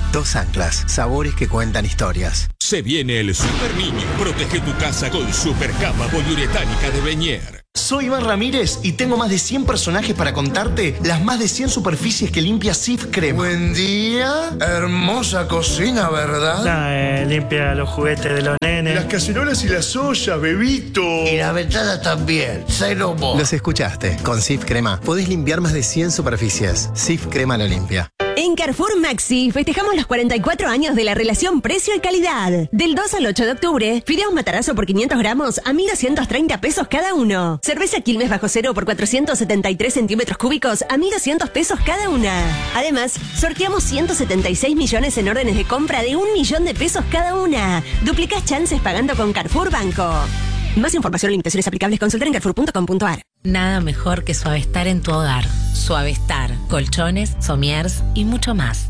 Dos anclas, sabores que cuentan historias. Se viene el Super Niño. Protege tu casa con Super Cama poliuretánica de Beñer. Soy Iván Ramírez y tengo más de 100 personajes para contarte las más de 100 superficies que limpia Cif Crema. Buen día, hermosa cocina, ¿verdad? Limpia los juguetes de los nenes. Las cacerolas y las ollas, bebito. Y las ventanas también, cero vos. Los escuchaste. Con Cif Crema podés limpiar más de 100 superficies. Cif Crema lo limpia. En Carrefour Maxi festejamos los 44 años de la relación precio y calidad. Del 2 al 8 de octubre, fideos Matarazzo por 500 gramos a 1.230 pesos cada uno. Cerveza Quilmes bajo cero por 473 centímetros cúbicos a 1.200 pesos cada una. Además, sorteamos 176 millones en órdenes de compra de 1 millón de pesos cada una. Duplicás chances pagando con Carrefour Banco. Más información y limitaciones aplicables, consultar en carrefour.com.ar. Nada mejor que Suavestar en tu hogar. Suavestar, colchones, somiers y mucho más.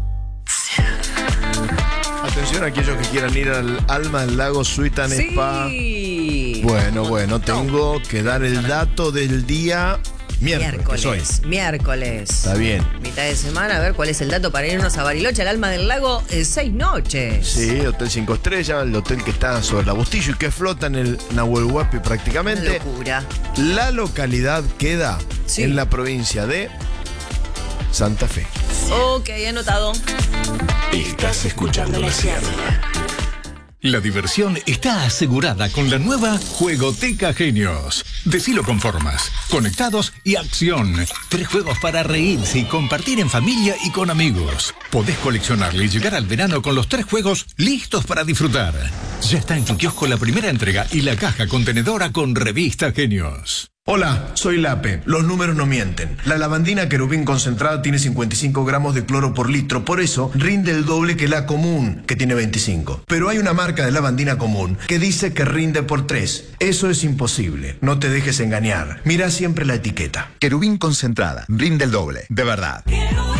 Atención a aquellos que quieran ir al Alma del Lago Suite and Spa. Bueno, tengo que dar el dato del día Miércoles. Está bien. Mitad de semana, a ver cuál es el dato para irnos a Bariloche, al Alma del Lago, 6 noches. Sí, Hotel 5 Estrellas, el hotel que está sobre la Bustillo y que flota en el Nahuel Huapi prácticamente. Locura. La localidad queda en la provincia de Santa Fe. Ok, anotado. Estás escuchando La Sierra. La diversión está asegurada con la nueva Juegoteca Genios. Decilo con formas, conectados y acción. 3 juegos para reírse y compartir en familia y con amigos. Podés coleccionarle y llegar al verano con los 3 juegos listos para disfrutar. Ya está en tu kiosco la primera entrega y la caja contenedora con revista Genios. Hola, soy Lape. Los números no mienten. La lavandina Querubín concentrada tiene 55 gramos de cloro por litro, por eso rinde el doble que la común, que tiene 25. Pero hay una marca de lavandina común que dice que rinde por 3. Eso es imposible. No te dejes engañar. Mira siempre la etiqueta. Querubín concentrada, rinde el doble, de verdad.